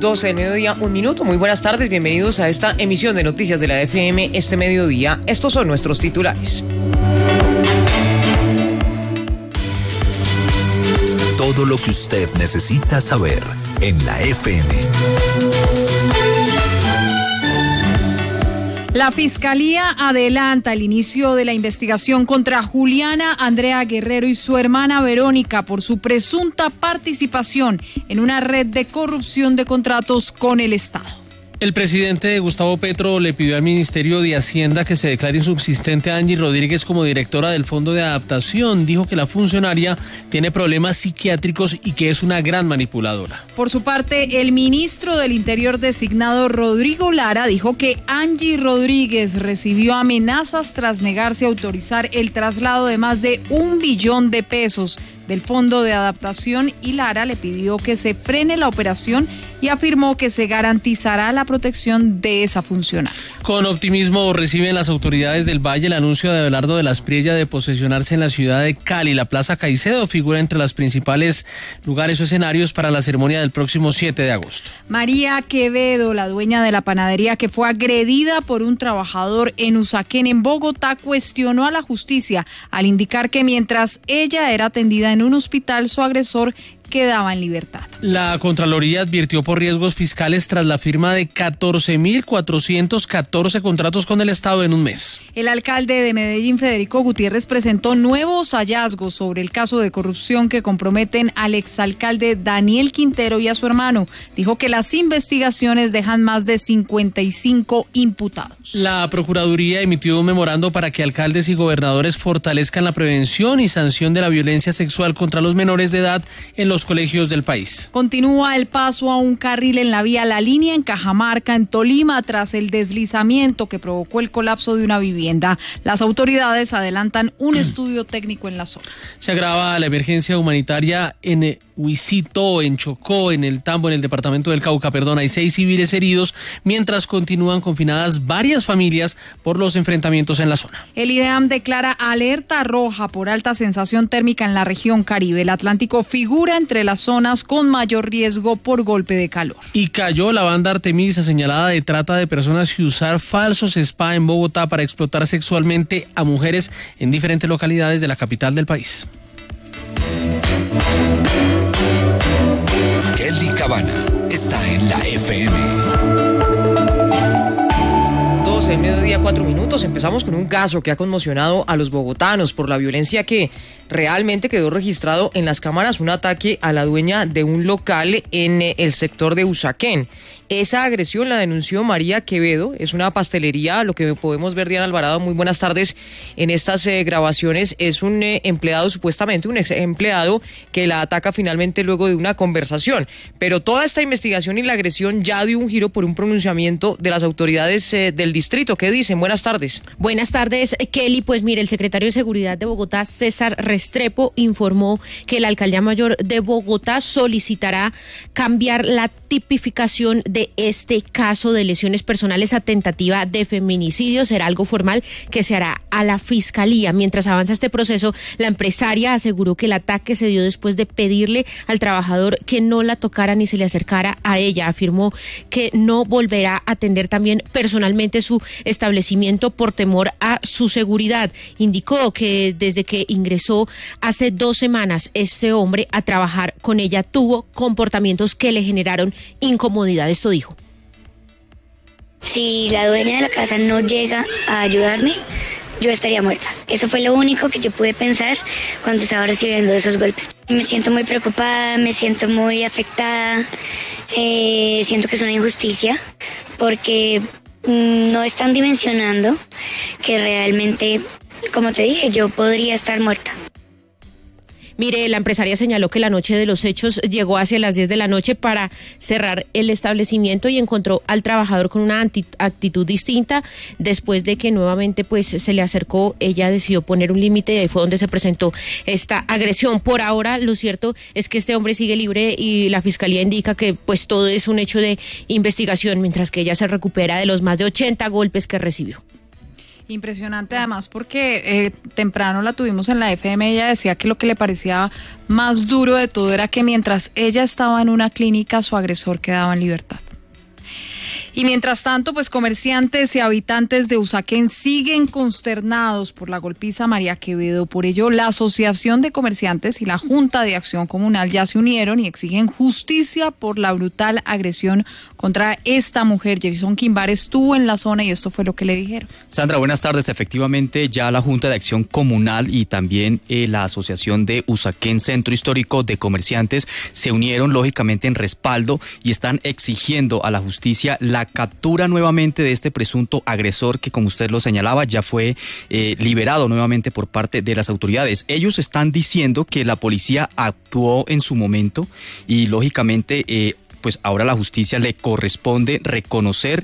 12 del mediodía, 1 minuto. Muy buenas tardes, bienvenidos a esta emisión de Noticias de la FM este mediodía. Estos son nuestros titulares. Todo lo que usted necesita saber en la FM. La Fiscalía adelanta el inicio de la investigación contra Juliana Andrea Guerrero y su hermana Verónica por su presunta participación en una red de corrupción de contratos con el Estado. El presidente Gustavo Petro le pidió al Ministerio de Hacienda que se declare insubsistente a Angie Rodríguez como directora del Fondo de Adaptación. Dijo que la funcionaria tiene problemas psiquiátricos y que es una gran manipuladora. Por su parte, el ministro del Interior designado Rodrigo Lara dijo que Angie Rodríguez recibió amenazas tras negarse a autorizar el traslado de más de $1 billón del Fondo de Adaptación, y Lara le pidió que se frene la operación y afirmó que se garantizará la protección de esa funcionaria. Con optimismo reciben las autoridades del Valle el anuncio de Abelardo de las Priella de posesionarse en la ciudad de Cali. La Plaza Caicedo figura entre los principales lugares o escenarios para la ceremonia del próximo 7 de agosto. María Quevedo, la dueña de la panadería que fue agredida por un trabajador en Usaquén, en Bogotá, cuestionó a la justicia al indicar que mientras ella era atendida en un hospital, su agresor quedaba en libertad. La Contraloría advirtió por riesgos fiscales tras la firma de 14.414 contratos con el Estado en un mes. El alcalde de Medellín, Federico Gutiérrez, presentó nuevos hallazgos sobre el caso de corrupción que comprometen al exalcalde Daniel Quintero y a su hermano. Dijo que las investigaciones dejan más de 55 imputados. La Procuraduría emitió un memorando para que alcaldes y gobernadores fortalezcan la prevención y sanción de la violencia sexual contra los menores de edad en los colegios del país. Continúa el paso a un carril en la vía La Línea en Cajamarca, en Tolima, tras el deslizamiento que provocó el colapso de una vivienda. Las autoridades adelantan un estudio técnico en la zona. Se agrava la emergencia humanitaria en Huisito, en Chocó, en el Tambo, en el departamento del Cauca, Hay 6 civiles heridos, mientras continúan confinadas varias familias por los enfrentamientos en la zona. El IDEAM declara alerta roja por alta sensación térmica en la región Caribe. El Atlántico figura entre las zonas con mayor riesgo por golpe de calor. Y cayó la banda Artemisa, señalada de trata de personas y usar falsos spa en Bogotá para explotar sexualmente a mujeres en diferentes localidades de la capital del país. Kelly Cabana está en la FM. 12 del mediodía, 4 minutos. Empezamos con un caso que ha conmocionado a los bogotanos por la violencia que realmente quedó registrado en las cámaras, un ataque a la dueña de un local en el sector de Usaquén. Esa agresión la denunció María Quevedo, es una pastelería, lo que podemos ver, Diana Alvarado, muy buenas tardes, en estas grabaciones. Es un empleado, supuestamente un ex empleado, que la ataca finalmente luego de una conversación. Pero toda esta investigación y la agresión ya dio un giro por un pronunciamiento de las autoridades del distrito. ¿Qué dicen? Buenas tardes. Buenas tardes, Kelly. Pues mire, el secretario de Seguridad de Bogotá, César Restrepo, informó que la alcaldía mayor de Bogotá solicitará cambiar la tipificación de este caso de lesiones personales a tentativa de feminicidio. Será algo formal que se hará a la fiscalía. Mientras avanza este proceso, la empresaria aseguró que el ataque se dio después de pedirle al trabajador que no la tocara ni se le acercara a ella. Afirmó que no volverá a atender también personalmente su establecimiento por temor a su seguridad. Indicó que desde que ingresó hace 2 semanas este hombre a trabajar con ella tuvo comportamientos que le generaron incomodidad. Esto dijo. Si la dueña de la casa no llega a ayudarme, yo estaría muerta. Eso fue lo único que yo pude pensar cuando estaba recibiendo esos golpes. Me siento muy preocupada, me siento muy afectada, siento que es una injusticia porque no están dimensionando que realmente, como te dije, yo podría estar muerta. Mire, la empresaria señaló que la noche de los hechos llegó hacia las 10 de la noche para cerrar el establecimiento y encontró al trabajador con una actitud distinta. Después de que nuevamente pues se le acercó, ella decidió poner un límite y ahí fue donde se presentó esta agresión. Por ahora, lo cierto es que este hombre sigue libre y la fiscalía indica que pues todo es un hecho de investigación, mientras que ella se recupera de los más de 80 golpes que recibió. Impresionante además porque temprano la tuvimos en la FM, ella decía que lo que le parecía más duro de todo era que mientras ella estaba en una clínica su agresor quedaba en libertad. Y mientras tanto, pues comerciantes y habitantes de Usaquén siguen consternados por la golpiza a María Quevedo. Por ello, la Asociación de Comerciantes y la Junta de Acción Comunal ya se unieron y exigen justicia por la brutal agresión contra esta mujer. Jason Quimbar estuvo en la zona y esto fue lo que le dijeron. Sandra, buenas tardes. Efectivamente, ya la Junta de Acción Comunal y también la Asociación de Usaquén Centro Histórico de Comerciantes se unieron lógicamente en respaldo y están exigiendo a la justicia la captura nuevamente de este presunto agresor que, como usted lo señalaba, ya fue liberado nuevamente por parte de las autoridades. Ellos están diciendo que la policía actuó en su momento y lógicamente pues ahora a la justicia le corresponde reconocer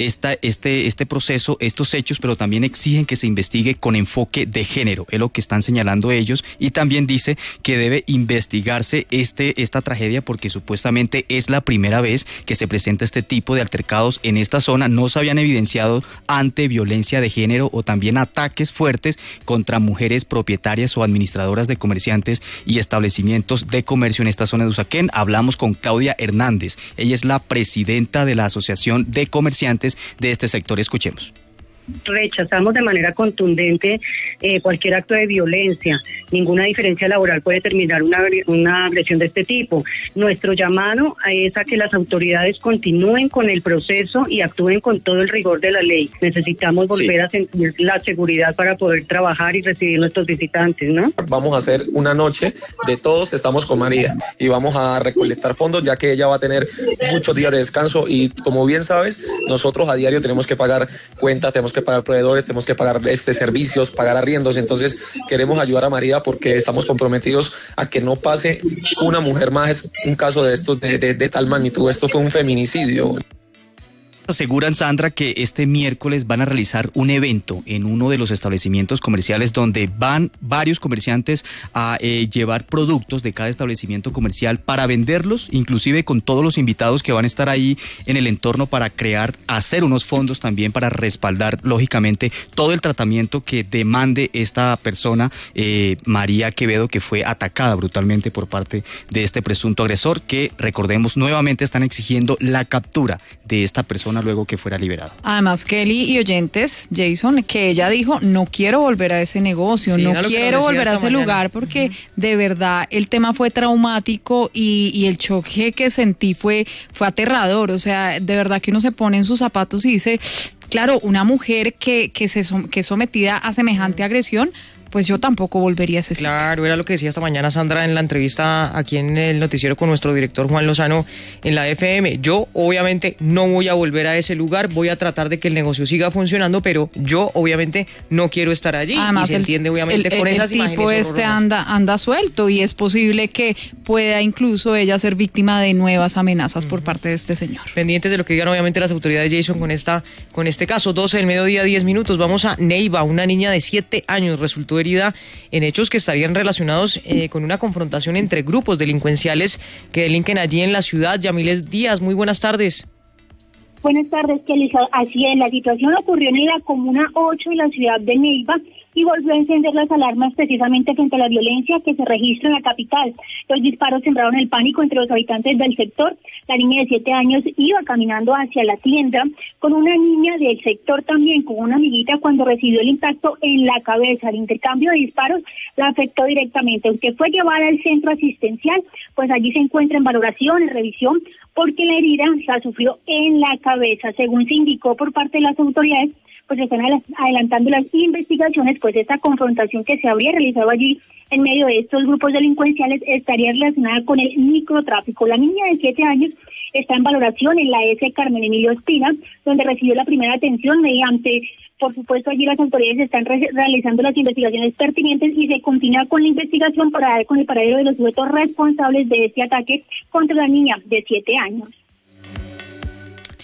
este proceso, estos hechos, pero también exigen que se investigue con enfoque de género, es lo que están señalando ellos, y también dice que debe investigarse esta tragedia porque supuestamente es la primera vez que se presenta este tipo de altercados en esta zona. No se habían evidenciado ante violencia de género o también ataques fuertes contra mujeres propietarias o administradoras de comerciantes y establecimientos de comercio en esta zona de Usaquén. Hablamos con Claudia Hernández. Ella es la presidenta de la Asociación de Comerciantes de este sector. Escuchemos. Rechazamos de manera contundente cualquier acto de violencia. Ninguna diferencia laboral puede terminar una agresión de este tipo. Nuestro llamado es a que las autoridades continúen con el proceso y actúen con todo el rigor de la ley. Necesitamos volver a sentir la seguridad para poder trabajar y recibir nuestros visitantes, ¿no? Vamos a hacer una noche de todos estamos con María y vamos a recolectar fondos, ya que ella va a tener muchos días de descanso y, como bien sabes, nosotros a diario tenemos que pagar cuentas, tenemos que pagar proveedores, tenemos que pagar servicios, pagar arriendos. Entonces queremos ayudar a María porque estamos comprometidos a que no pase una mujer más un caso de estos de tal magnitud. Esto fue un feminicidio. Aseguran, Sandra, que este miércoles van a realizar un evento en uno de los establecimientos comerciales donde van varios comerciantes a llevar productos de cada establecimiento comercial para venderlos, inclusive con todos los invitados que van a estar ahí en el entorno para hacer unos fondos también para respaldar, lógicamente, todo el tratamiento que demande esta persona, María Quevedo, que fue atacada brutalmente por parte de este presunto agresor, que, recordemos, nuevamente están exigiendo la captura de esta persona luego que fuera liberado. Además, Kelly y oyentes, Jason, que ella dijo, no quiero volver a ese negocio, no quiero volver a ese lugar porque de verdad el tema fue traumático y el choque que sentí fue aterrador. O sea, de verdad que uno se pone en sus zapatos y dice, claro, una mujer que es sometida a semejante agresión, pues yo tampoco volvería a ese sitio. Claro, era lo que decía esta mañana Sandra en la entrevista aquí en el noticiero con nuestro director Juan Lozano en la FM. Yo obviamente no voy a volver a ese lugar, voy a tratar de que el negocio siga funcionando, pero yo obviamente no quiero estar allí. Además, y se entiende obviamente con esas imágenes. El tipo anda suelto y es posible que pueda incluso ella ser víctima de nuevas amenazas por parte de este señor. Pendientes de lo que digan obviamente las autoridades, Jason, con este caso. 12 del mediodía, 10 minutos. Vamos a Neiva. Una niña de 7 años resultó herida en hechos que estarían relacionados con una confrontación entre grupos delincuenciales que delinquen allí en la ciudad. Yamilet Díaz, muy buenas tardes. Buenas tardes, Kelly. Así es, la situación ocurrió en la Comuna 8 de la ciudad de Neiva y volvió a encender las alarmas precisamente frente a la violencia que se registra en la capital. Los disparos sembraron el pánico entre los habitantes del sector. La niña de 7 años iba caminando hacia la tienda con una niña del sector también, con una amiguita, cuando recibió el impacto en la cabeza. El intercambio de disparos la afectó directamente. Aunque fue llevada al centro asistencial, pues allí se encuentra en valoración, en revisión, porque la herida la sufrió en la cabeza. Según se indicó por parte de las autoridades, pues están adelantando las investigaciones, pues esta confrontación que se habría realizado allí en medio de estos grupos delincuenciales estaría relacionada con el microtráfico. La niña de 7 años está en valoración en la S. Carmen Emilio Espina, donde recibió la primera atención mediante, por supuesto, allí las autoridades están realizando las investigaciones pertinentes y se continúa con la investigación para dar con el paradero de los sujetos responsables de este ataque contra la niña de 7 años.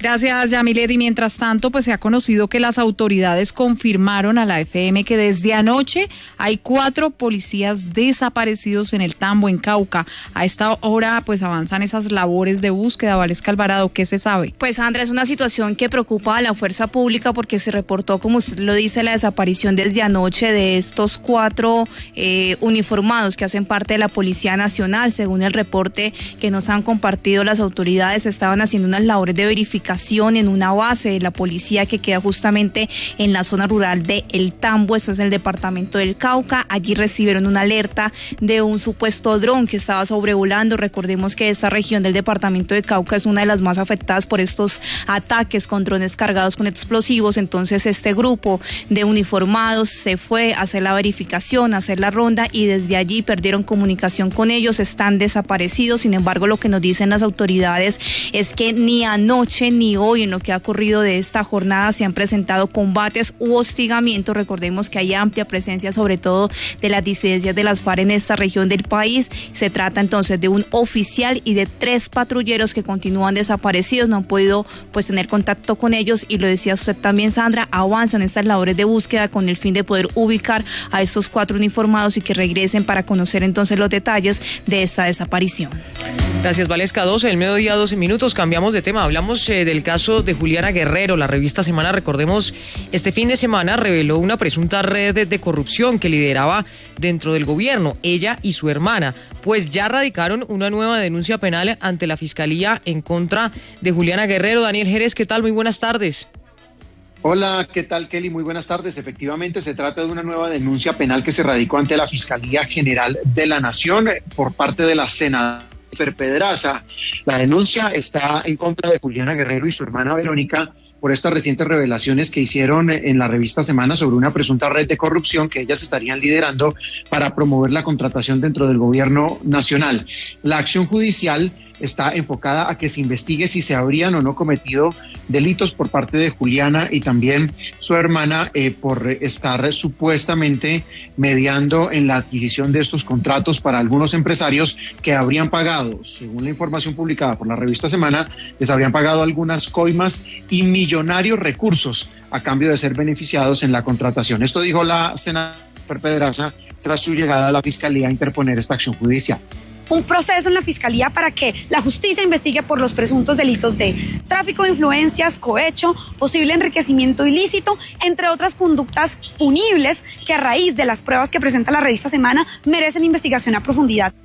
Gracias, Yamilet. Y mientras tanto, pues se ha conocido que las autoridades confirmaron a la FM que desde anoche hay 4 policías desaparecidos en el Tambo, en Cauca. A esta hora, pues avanzan esas labores de búsqueda. Valesca Alvarado, ¿qué se sabe? Pues, Sandra, es una situación que preocupa a la fuerza pública porque se reportó, como usted lo dice, la desaparición desde anoche de estos 4 uniformados que hacen parte de la Policía Nacional. Según el reporte que nos han compartido las autoridades, estaban haciendo unas labores de verificación en una base de la policía que queda justamente en la zona rural de El Tambo, eso es el departamento del Cauca. Allí recibieron una alerta de un supuesto dron que estaba sobrevolando. Recordemos que esta región del departamento de Cauca es una de las más afectadas por estos ataques con drones cargados con explosivos. Entonces este grupo de uniformados se fue a hacer la verificación, a hacer la ronda, y desde allí perdieron comunicación con ellos, están desaparecidos. Sin embargo, lo que nos dicen las autoridades es que ni anoche ni hoy, en lo que ha ocurrido de esta jornada, se han presentado combates u hostigamientos. Recordemos que hay amplia presencia, sobre todo de las disidencias de las FARC en esta región del país. Se trata entonces de un oficial y de 3 patrulleros que continúan desaparecidos. No han podido pues tener contacto con ellos, y lo decía usted también, Sandra, avanzan estas labores de búsqueda con el fin de poder ubicar a estos 4 uniformados y que regresen para conocer entonces los detalles de esta desaparición. Gracias, Valesca. 12 del mediodía, 12 minutos. Cambiamos de tema. Hablamos del caso de Juliana Guerrero. La revista Semana, recordemos, este fin de semana reveló una presunta red de corrupción que lideraba dentro del gobierno, ella y su hermana. Pues ya radicaron una nueva denuncia penal ante la Fiscalía en contra de Juliana Guerrero. Daniel Jerez, ¿qué tal? Muy buenas tardes. Hola, ¿qué tal, Kelly? Muy buenas tardes. Efectivamente, se trata de una nueva denuncia penal que se radicó ante la Fiscalía General de la Nación por parte de la senadora Pedraza. La denuncia está en contra de Juliana Guerrero y su hermana Verónica por estas recientes revelaciones que hicieron en la revista Semana sobre una presunta red de corrupción que ellas estarían liderando para promover la contratación dentro del gobierno nacional. La acción judicial está enfocada a que se investigue si se habrían o no cometido delitos por parte de Juliana y también su hermana por estar supuestamente mediando en la adquisición de estos contratos para algunos empresarios que habrían pagado, según la información publicada por la revista Semana, les habrían pagado algunas coimas y millonarios recursos a cambio de ser beneficiados en la contratación. Esto dijo la senadora Pedraza tras su llegada a la Fiscalía a interponer esta acción judicial. Un proceso en la Fiscalía para que la justicia investigue por los presuntos delitos de tráfico de influencias, cohecho, posible enriquecimiento ilícito, entre otras conductas punibles que a raíz de las pruebas que presenta la revista Semana merecen investigación a profundidad.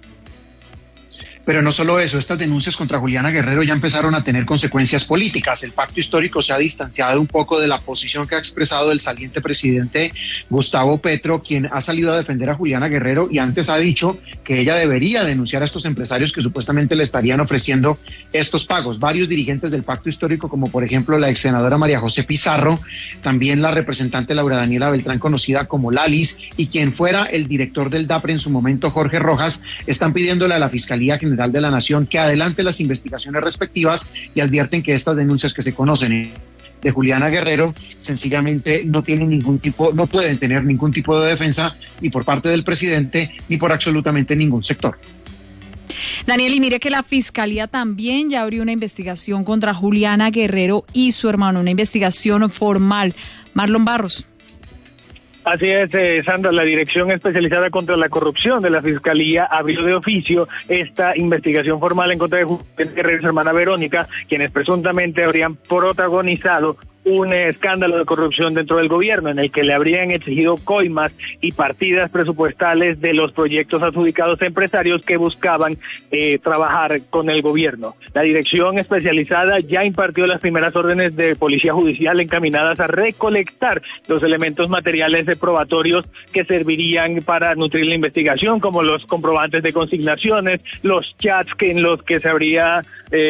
Pero no solo eso, estas denuncias contra Juliana Guerrero ya empezaron a tener consecuencias políticas. El pacto histórico se ha distanciado un poco de la posición que ha expresado el saliente presidente Gustavo Petro, quien ha salido a defender a Juliana Guerrero y antes ha dicho que ella debería denunciar a estos empresarios que supuestamente le estarían ofreciendo estos pagos. Varios dirigentes del pacto histórico, como por ejemplo la ex senadora María José Pizarro, también la representante Laura Daniela Beltrán, conocida como Lalis, y quien fuera el director del DAPRE en su momento, Jorge Rojas, están pidiéndole a la Fiscalía General de la Nación que adelante las investigaciones respectivas y advierten que estas denuncias que se conocen de Juliana Guerrero sencillamente no pueden tener ningún tipo de defensa ni por parte del presidente ni por absolutamente ningún sector. Daniel, y mire que la Fiscalía también ya abrió una investigación contra Juliana Guerrero y su hermano, una investigación formal. Marlon Barros. Así es, Sandra, la Dirección Especializada contra la Corrupción de la Fiscalía abrió de oficio esta investigación formal en contra de Juliana Guerrero y su hermana Verónica, quienes presuntamente habrían protagonizado un escándalo de corrupción dentro del gobierno en el que le habrían exigido coimas y partidas presupuestales de los proyectos adjudicados a empresarios que buscaban trabajar con el gobierno. La Dirección Especializada ya impartió las primeras órdenes de policía judicial encaminadas a recolectar los elementos materiales probatorios que servirían para nutrir la investigación, como los comprobantes de consignaciones, los chats en los que se habría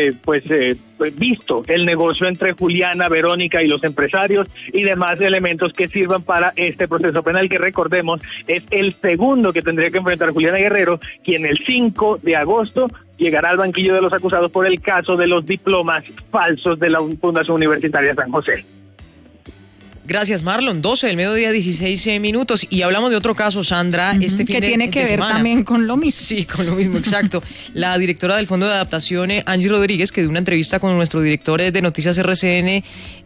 visto el negocio entre Juliana, Verónica y los empresarios y demás elementos que sirvan para este proceso penal, que recordemos es el segundo que tendría que enfrentar Juliana Guerrero, quien el 5 de agosto llegará al banquillo de los acusados por el caso de los diplomas falsos de la Fundación Universitaria San José. Gracias, Marlon. 12 del mediodía, 16 minutos. Y hablamos de otro caso, Sandra. Que tiene que ver también con lo mismo. Sí, con lo mismo, exacto. La directora del Fondo de Adaptación, Angie Rodríguez, que dio una entrevista con nuestro director de Noticias RCN,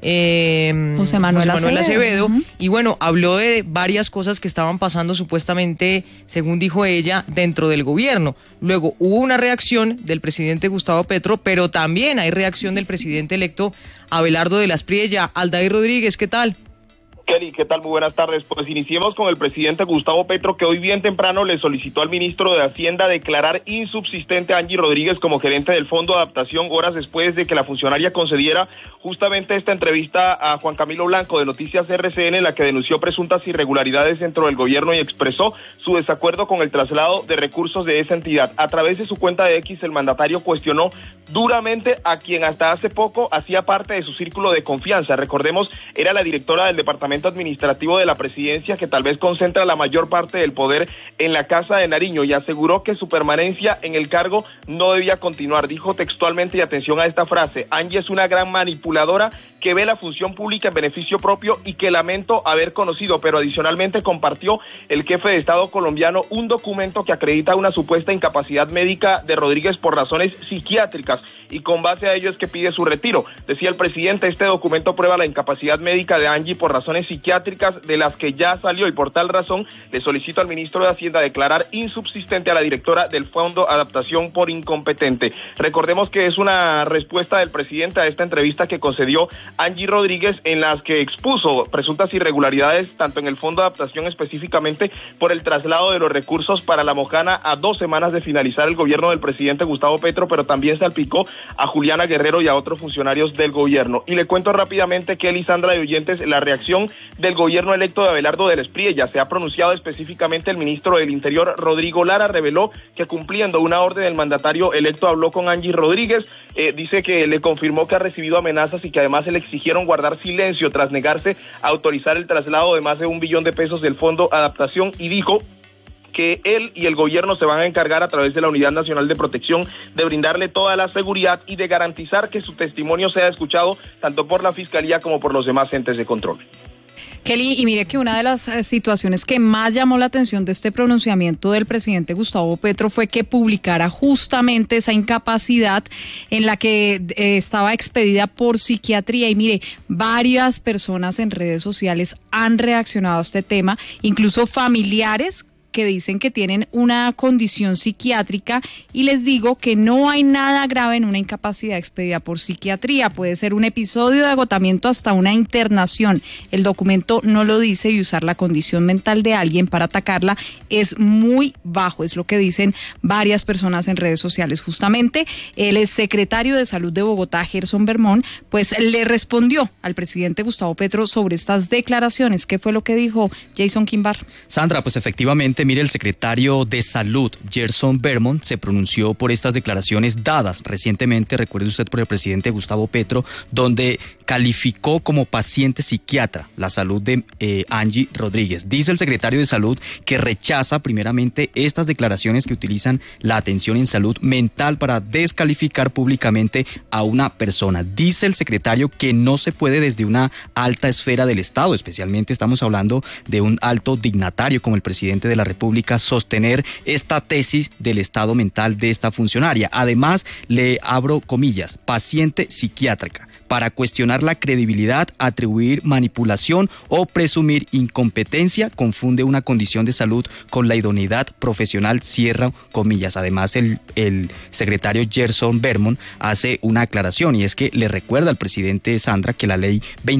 José Manuel Acevedo. Y bueno, habló de varias cosas que estaban pasando supuestamente, según dijo ella, dentro del gobierno. Luego hubo una reacción del presidente Gustavo Petro, pero también hay reacción del presidente electo Abelardo de la Espriella. Aldair Rodríguez, ¿qué tal? Kelly, ¿qué tal? Muy buenas tardes. Pues iniciemos con el presidente Gustavo Petro, que hoy bien temprano le solicitó al ministro de Hacienda declarar insubsistente a Angie Rodríguez como gerente del Fondo de Adaptación, horas después de que la funcionaria concediera justamente esta entrevista a Juan Camilo Blanco de Noticias RCN, en la que denunció presuntas irregularidades dentro del gobierno y expresó su desacuerdo con el traslado de recursos de esa entidad. A través de su cuenta de X, el mandatario cuestionó duramente a quien hasta hace poco hacía parte de su círculo de confianza. Recordemos, era la directora del Departamento Administrativo de la Presidencia, que tal vez concentra la mayor parte del poder en la Casa de Nariño, y aseguró que su permanencia en el cargo no debía continuar. Dijo textualmente, y atención a esta frase: Angie es una gran manipuladora que ve la función pública en beneficio propio y que lamento haber conocido. Pero adicionalmente compartió el jefe de Estado colombiano un documento que acredita una supuesta incapacidad médica de Rodríguez por razones psiquiátricas, y con base a ello es que pide su retiro. Decía el presidente, este documento prueba la incapacidad médica de Angie por razones psiquiátricas de las que ya salió, y por tal razón le solicito al ministro de Hacienda declarar insubsistente a la directora del Fondo Adaptación por incompetente. Recordemos que es una respuesta del presidente a esta entrevista que concedió Angie Rodríguez, en las que expuso presuntas irregularidades tanto en el Fondo de Adaptación, específicamente por el traslado de los recursos para La Mojana a 2 semanas de finalizar el gobierno del presidente Gustavo Petro, pero también salpicó a Juliana Guerrero y a otros funcionarios del gobierno. Y le cuento rápidamente, Kelly, Sandra y oyentes, la reacción del gobierno electo de Abelardo de la Espriella. Se ha pronunciado específicamente el ministro del Interior, Rodrigo Lara. Reveló que, cumpliendo una orden del mandatario electo, habló con Angie Rodríguez. Dice que le confirmó que ha recibido amenazas y que además se le exigieron guardar silencio tras negarse a autorizar el traslado de más de $1 billón del Fondo Adaptación, y dijo que él y el gobierno se van a encargar a través de la Unidad Nacional de Protección de brindarle toda la seguridad y de garantizar que su testimonio sea escuchado tanto por la Fiscalía como por los demás entes de control. Kelly, y mire que una de las situaciones que más llamó la atención de este pronunciamiento del presidente Gustavo Petro fue que publicara justamente esa incapacidad en la que estaba expedida por psiquiatría. Y mire, varias personas en redes sociales han reaccionado a este tema, incluso familiares que dicen que tienen una condición psiquiátrica, y les digo que no hay nada grave en una incapacidad expedida por psiquiatría. Puede ser un episodio de agotamiento hasta una internación. El documento no lo dice, y usar la condición mental de alguien para atacarla es muy bajo, es lo que dicen varias personas en redes sociales. Justamente el secretario de Salud de Bogotá, Gerson Bermón, pues le respondió al presidente Gustavo Petro sobre estas declaraciones. ¿Qué fue lo que dijo Jason Quimbar? Sandra, pues efectivamente, mire, el secretario de Salud, Gerson Bermón, se pronunció por estas declaraciones dadas recientemente, recuerde usted, por el presidente Gustavo Petro, donde calificó como paciente psiquiatra la salud de Angie Rodríguez. Dice el secretario de Salud que rechaza primeramente estas declaraciones que utilizan la atención en salud mental para descalificar públicamente a una persona. Dice el secretario que no se puede desde una alta esfera del Estado, especialmente estamos hablando de un alto dignatario como el presidente de la República, sostener esta tesis del estado mental de esta funcionaria. Además, le abro comillas, paciente psiquiátrica, para cuestionar la credibilidad, atribuir manipulación o presumir incompetencia, confunde una condición de salud con la idoneidad profesional, cierra comillas. Además, el secretario Gerson Bermón hace una aclaración, y es que le recuerda al presidente Sandra que la ley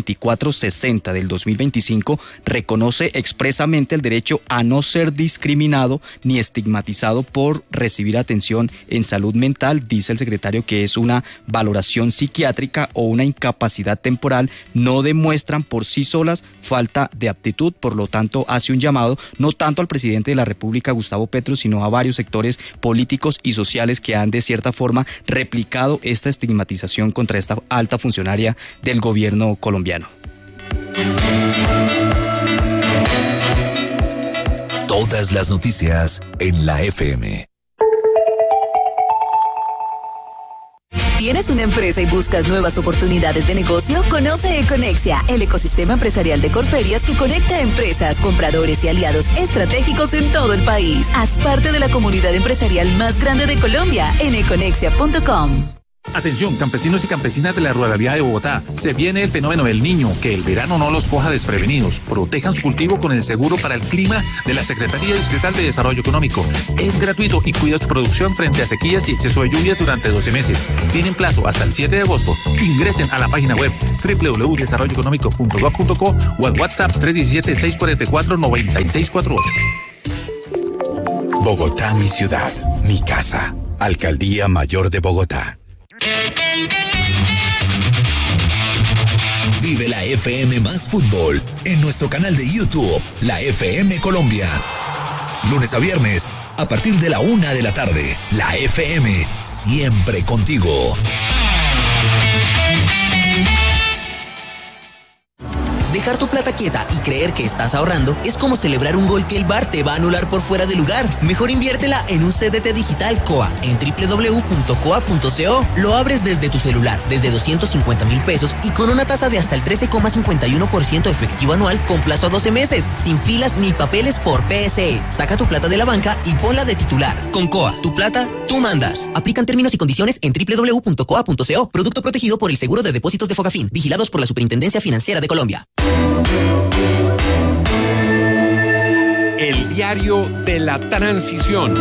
2460 del 2025 reconoce expresamente el derecho a no ser discriminado ni estigmatizado por recibir atención en salud mental. Dice el secretario que es una valoración psiquiátrica o una incapacidad temporal, no demuestran por sí solas falta de aptitud. Por lo tanto, hace un llamado no tanto al presidente de la República, Gustavo Petro, sino a varios sectores políticos y sociales que han de cierta forma replicado esta estigmatización contra esta alta funcionaria del gobierno colombiano. Todas las noticias en la FM. ¿Tienes una empresa y buscas nuevas oportunidades de negocio? Conoce Econexia, el ecosistema empresarial de Corferias que conecta empresas, compradores y aliados estratégicos en todo el país. Haz parte de la comunidad empresarial más grande de Colombia en econexia.com. Atención, campesinos y campesinas de la ruralidad de Bogotá. Se viene el fenómeno del Niño, que el verano no los coja desprevenidos. Protejan su cultivo con el seguro para el clima de la Secretaría Distrital de Desarrollo Económico. Es gratuito y cuida su producción frente a sequías y exceso de lluvia durante 12 meses. Tienen plazo hasta el 7 de agosto. Ingresen a la página web www.desarrolloeconómico.gov.co o al WhatsApp 317-644-9648. Bogotá, mi ciudad, mi casa. Alcaldía Mayor de Bogotá. Vive la FM más fútbol en nuestro canal de YouTube, la FM Colombia. Lunes a viernes, a partir de la 1 de la tarde, la FM, siempre contigo. Dejar tu plata quieta y creer que estás ahorrando es como celebrar un gol que el VAR te va a anular por fuera de lugar. Mejor inviértela en un CDT digital COA en www.coa.co. Lo abres desde tu celular, desde 250,000 pesos y con una tasa de hasta el 13,51% efectivo anual con plazo a 12 meses, sin filas ni papeles por PSE. Saca tu plata de la banca y ponla de titular. Con COA, tu plata, tú mandas. Aplican términos y condiciones en www.coa.co. Producto protegido por el Seguro de Depósitos de Fogafín, vigilados por la Superintendencia Financiera de Colombia. El diario de la transición.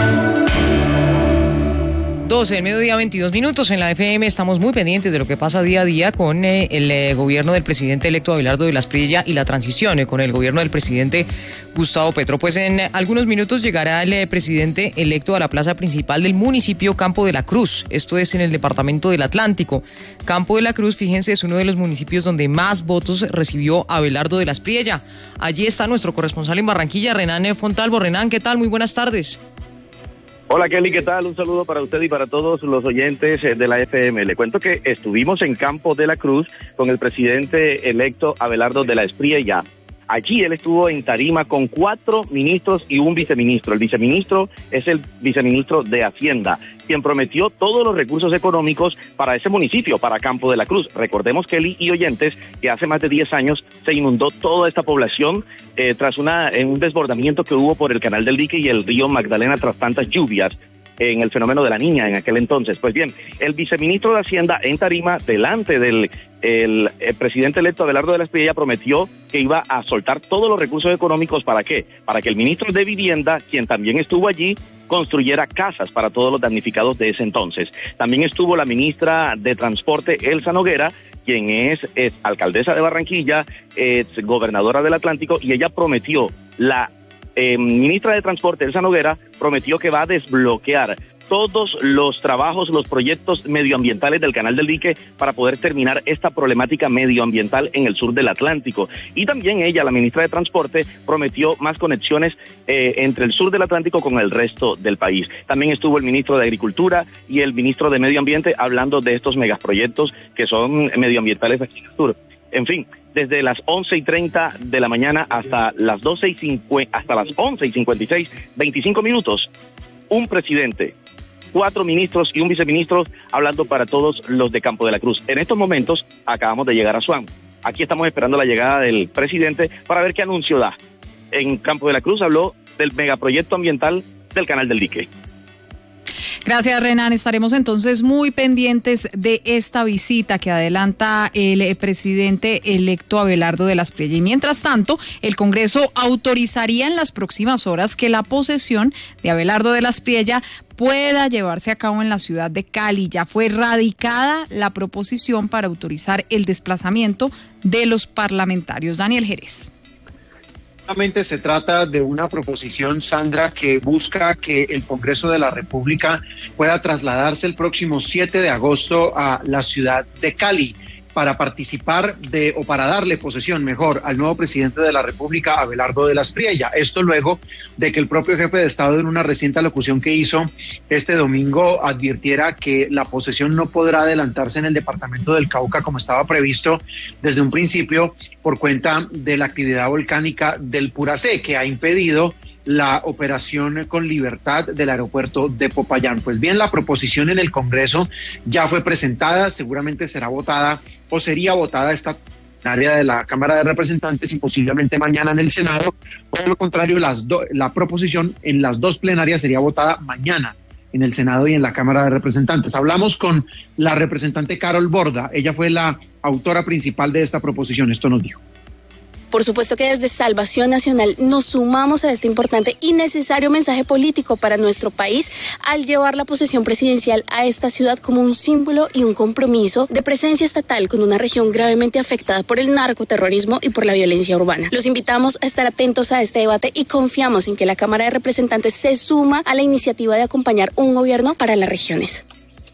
12 del mediodía, 22 minutos. En la FM estamos muy pendientes de lo que pasa día a día con el gobierno del presidente electo Abelardo de la Espriella y la transición con el gobierno del presidente Gustavo Petro. Pues en algunos minutos llegará el presidente electo a la plaza principal del municipio Campo de la Cruz. Esto es en el departamento del Atlántico. Campo de la Cruz, fíjense, es uno de los municipios donde más votos recibió Abelardo de la Espriella. Allí está nuestro corresponsal en Barranquilla, Renan Fontalvo. Renan, ¿qué tal? Muy buenas tardes. Hola Kelly, ¿qué tal? Un saludo para usted y para todos los oyentes de la FM. Le cuento que estuvimos en Campo de la Cruz con el presidente electo Abelardo de la Espriella. Allí él estuvo en tarima con 4 ministros y un viceministro. El viceministro es el viceministro de Hacienda, quien prometió todos los recursos económicos para ese municipio, para Campo de la Cruz. Recordemos, Kelly y oyentes, que hace más de 10 años se inundó toda esta población tras un desbordamiento que hubo por el Canal del Dique y el río Magdalena tras tantas lluvias en el fenómeno de la Niña en aquel entonces. Pues bien, el viceministro de Hacienda en tarima, delante del presidente electo Abelardo de la Espriella, prometió que iba a soltar todos los recursos económicos. ¿Para qué? Para que el ministro de Vivienda, quien también estuvo allí, construyera casas para todos los damnificados de ese entonces. También estuvo la ministra de Transporte, Elsa Noguera, quien es alcaldesa de Barranquilla, es gobernadora del Atlántico, y ella prometió, la ministra de Transporte, Elsa Noguera, prometió que va a desbloquear todos los trabajos, los proyectos medioambientales del Canal del Dique para poder terminar esta problemática medioambiental en el sur del Atlántico. Y también ella, la ministra de Transporte, prometió más conexiones entre el sur del Atlántico con el resto del país. También estuvo el ministro de Agricultura y el ministro de Medio Ambiente hablando de estos megaproyectos que son medioambientales aquí en el sur. En fin, desde las 11:30 de la mañana hasta las 11:56, 25 minutos, un presidente, 4 ministros y un viceministro hablando para todos los de Campo de la Cruz. En estos momentos acabamos de llegar a Suán. Aquí estamos esperando la llegada del presidente para ver qué anuncio da. En Campo de la Cruz habló del megaproyecto ambiental del Canal del Dique. Gracias, Renan. Estaremos entonces muy pendientes de esta visita que adelanta el presidente electo Abelardo de la Espriella. Y mientras tanto, el Congreso autorizaría en las próximas horas que la posesión de Abelardo de la Espriella pueda llevarse a cabo en la ciudad de Cali. Ya fue radicada la proposición para autorizar el desplazamiento de los parlamentarios. Daniel Jerez. Se trata de una proposición, Sandra, que busca que el Congreso de la República pueda trasladarse el próximo 7 de agosto a la ciudad de Cali para participar o para darle posesión mejor al nuevo presidente de la República, Abelardo de la Espriella. Esto luego de que el propio jefe de Estado, en una reciente alocución que hizo este domingo, advirtiera que la posesión no podrá adelantarse en el departamento del Cauca como estaba previsto desde un principio por cuenta de la actividad volcánica del Puracé, que ha impedido la operación con libertad del aeropuerto de Popayán. Pues bien, la proposición en el Congreso ya fue presentada, seguramente será votada o sería votada esta área de la Cámara de Representantes y posiblemente mañana en el Senado. Por lo contrario, la proposición en las dos plenarias sería votada mañana en el Senado y en la Cámara de Representantes. Hablamos con la representante Carol Borda, ella fue la autora principal de esta proposición, esto nos dijo. Por supuesto que desde Salvación Nacional nos sumamos a este importante y necesario mensaje político para nuestro país al llevar la posesión presidencial a esta ciudad como un símbolo y un compromiso de presencia estatal con una región gravemente afectada por el narcoterrorismo y por la violencia urbana. Los invitamos a estar atentos a este debate y confiamos en que la Cámara de Representantes se suma a la iniciativa de acompañar un gobierno para las regiones.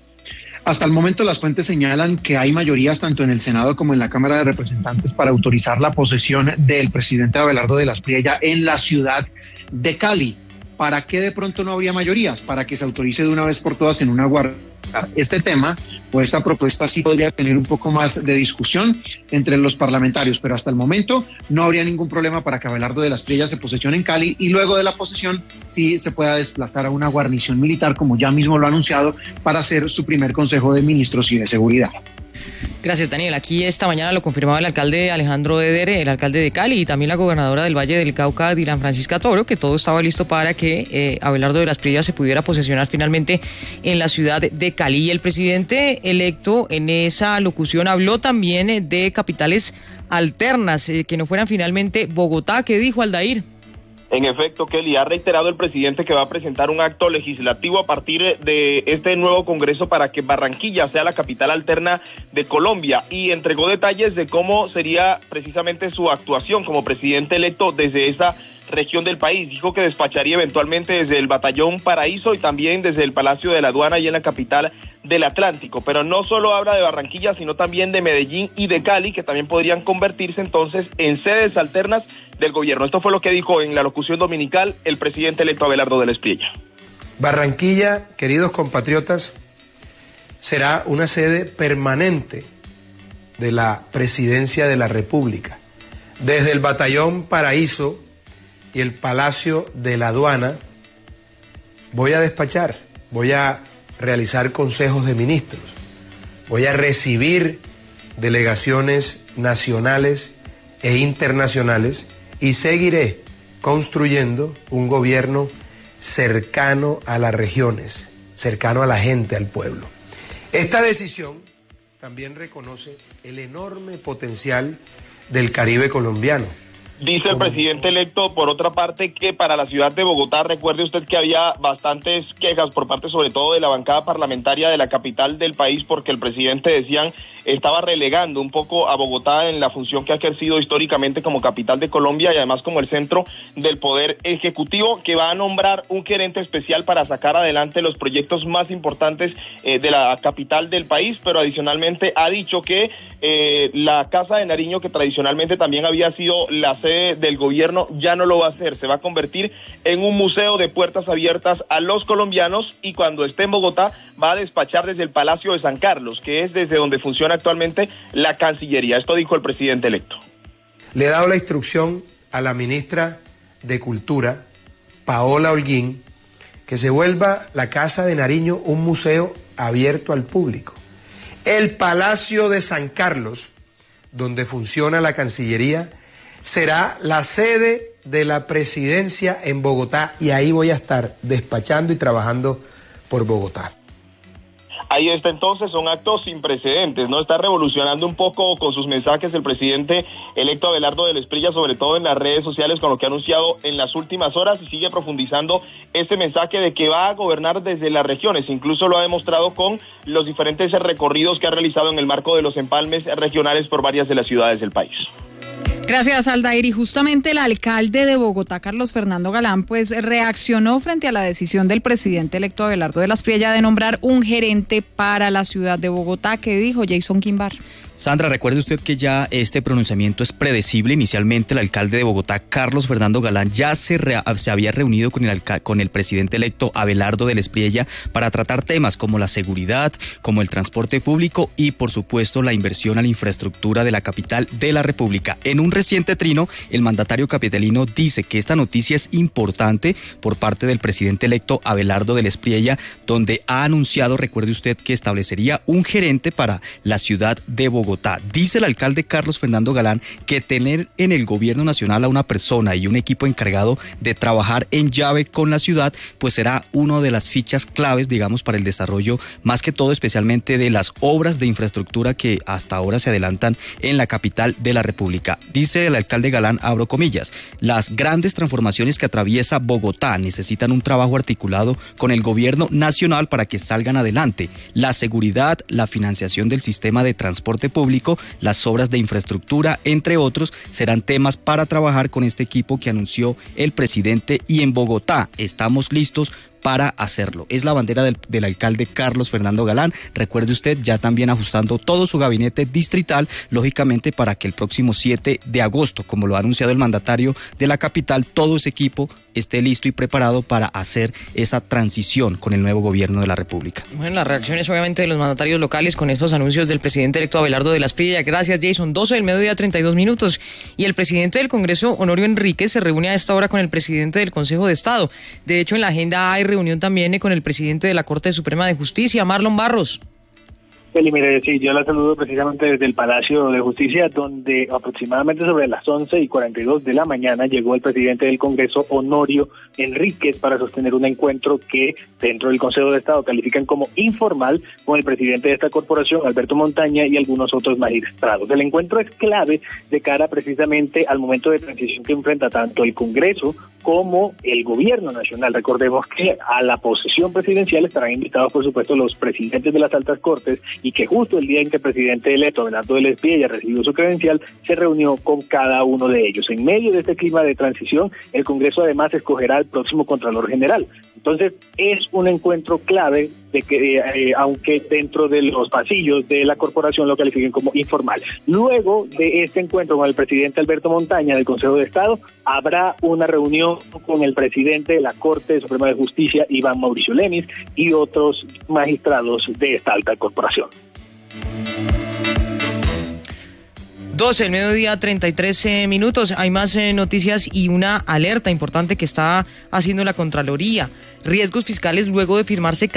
Hasta el momento las fuentes señalan que hay mayorías tanto en el Senado como en la Cámara de Representantes para autorizar la posesión del presidente Abelardo de las Priella en la ciudad de Cali. ¿Para qué de pronto no habría mayorías? Para que se autorice de una vez por todas en una guardia. Este tema o esta propuesta sí podría tener un poco más de discusión entre los parlamentarios, pero hasta el momento no habría ningún problema para que Abelardo de las Priella se posesione en Cali y luego de la posesión sí se pueda desplazar a una guarnición militar, como ya mismo lo ha anunciado, para hacer su primer Consejo de Ministros y de Seguridad. Gracias, Daniel. Aquí esta mañana lo confirmaba el alcalde Alejandro Edere, el alcalde de Cali, y también la gobernadora del Valle del Cauca, Dylan Francisca Toro, que todo estaba listo para que Abelardo de las Priella se pudiera posesionar finalmente en la ciudad de Cali. Y el presidente electo en esa locución habló también de capitales alternas, que no fueran finalmente Bogotá. ¿Qué dijo Aldair? En efecto, Kelly, ha reiterado el presidente que va a presentar un acto legislativo a partir de este nuevo Congreso para que Barranquilla sea la capital alterna de Colombia y entregó detalles de cómo sería precisamente su actuación como presidente electo desde esa región del país. Dijo que despacharía eventualmente desde el Batallón Paraíso y también desde el Palacio de la Aduana y en la capital del Atlántico, pero no solo habla de Barranquilla, sino también de Medellín y de Cali, que también podrían convertirse entonces en sedes alternas del gobierno. Esto fue lo que dijo en la locución dominical el presidente electo Abelardo de las Priella. Barranquilla, queridos compatriotas, será una sede permanente de la Presidencia de la República. Desde el Batallón Paraíso y el Palacio de la Aduana voy a despachar, voy a realizar consejos de ministros, voy a recibir delegaciones nacionales e internacionales y seguiré construyendo un gobierno cercano a las regiones, cercano a la gente, al pueblo. Esta decisión también reconoce el enorme potencial del Caribe colombiano. Dice el presidente electo, por otra parte, que para la ciudad de Bogotá, recuerde usted que había bastantes quejas por parte sobre todo de la bancada parlamentaria de la capital del país, porque el presidente, decían, estaba relegando un poco a Bogotá en la función que ha ejercido históricamente como capital de Colombia y además como el centro del poder ejecutivo, que va a nombrar un gerente especial para sacar adelante los proyectos más importantes de la capital del país, pero adicionalmente ha dicho que la Casa de Nariño, que tradicionalmente también había sido la sede del gobierno, ya no lo va a hacer, se va a convertir en un museo de puertas abiertas a los colombianos y cuando esté en Bogotá va a despachar desde el Palacio de San Carlos, que es desde donde funciona actualmente la Cancillería. Esto dijo el presidente electo. Le he dado la instrucción a la ministra de Cultura, Paola Holguín, que se vuelva la Casa de Nariño un museo abierto al público. El Palacio de San Carlos, donde funciona la Cancillería, será la sede de la presidencia en Bogotá y ahí voy a estar despachando y trabajando por Bogotá. Ahí está entonces, son actos sin precedentes, ¿no? Está revolucionando un poco con sus mensajes el presidente electo Abelardo de las Priella, sobre todo en las redes sociales, con lo que ha anunciado en las últimas horas y sigue profundizando este mensaje de que va a gobernar desde las regiones. Incluso lo ha demostrado con los diferentes recorridos que ha realizado en el marco de los empalmes regionales por varias de las ciudades del país. Gracias, Aldair. Y justamente el alcalde de Bogotá, Carlos Fernando Galán, pues reaccionó frente a la decisión del presidente electo Abelardo de las Priella de nombrar un gerente para la ciudad de Bogotá. ¿Qué dijo Jason Quimbar? Sandra, recuerde usted que ya este pronunciamiento es predecible. Inicialmente el alcalde de Bogotá, Carlos Fernando Galán, ya se había reunido con el presidente electo Abelardo de las Priella para tratar temas como la seguridad, como el transporte público y, por supuesto, la inversión a la infraestructura de la capital de la República. En un reciente trino, el mandatario capitalino dice que esta noticia es importante por parte del presidente electo Abelardo del Espriella, donde ha anunciado, recuerde usted, que establecería un gerente para la ciudad de Bogotá. Dice el alcalde Carlos Fernando Galán que tener en el gobierno nacional a una persona y un equipo encargado de trabajar en llave con la ciudad, pues será una de las fichas claves, digamos, para el desarrollo, más que todo especialmente de las obras de infraestructura que hasta ahora se adelantan en la capital de la República. Dice el alcalde Galán, abro comillas, las grandes transformaciones que atraviesa Bogotá necesitan un trabajo articulado con el gobierno nacional para que salgan adelante. La seguridad, la financiación del sistema de transporte público, las obras de infraestructura, entre otros, serán temas para trabajar con este equipo que anunció el presidente, y en Bogotá estamos listos para hacerlo. Es la bandera del alcalde Carlos Fernando Galán. Recuerde usted, ya también ajustando todo su gabinete distrital, lógicamente para que el próximo 7 de agosto, como lo ha anunciado el mandatario de la capital, todo ese equipo esté listo y preparado para hacer esa transición con el nuevo gobierno de la República. Bueno, las reacciones obviamente de los mandatarios locales con estos anuncios del presidente electo Abelardo de la Espriella. Gracias, Jason. 12 del mediodía, 32 minutos. Y el presidente del Congreso, Honorio Enríquez, se reúne a esta hora con el presidente del Consejo de Estado. De hecho, en la agenda hay reunión también con el presidente de la Corte Suprema de Justicia, Marlon Barros. Mire, sí, yo la saludo precisamente desde el Palacio de Justicia, donde aproximadamente sobre las 11:42 de la mañana llegó el presidente del Congreso, Honorio Enríquez, para sostener un encuentro que dentro del Consejo de Estado califican como informal con el presidente de esta corporación, Alberto Montaña, y algunos otros magistrados. El encuentro es clave de cara precisamente al momento de transición que enfrenta tanto el Congreso como el gobierno nacional. Recordemos que a la posesión presidencial estarán invitados, por supuesto, los presidentes de las altas cortes, y que justo el día en que el presidente electo Abelardo del Espriella recibió su credencial, se reunió con cada uno de ellos. En medio de este clima de transición, el Congreso además escogerá al próximo Contralor General. Entonces, es un encuentro clave de que, aunque dentro de los pasillos de la corporación lo califiquen como informal. Luego de este encuentro con el presidente Alberto Montaña del Consejo de Estado, habrá una reunión con el presidente de la Corte Suprema de Justicia, Iván Mauricio Lenis, y otros magistrados de esta alta corporación. 12 del mediodía, 33 minutos. Hay más noticias y una alerta importante que está haciendo la Contraloría. Riesgos fiscales luego de firmarse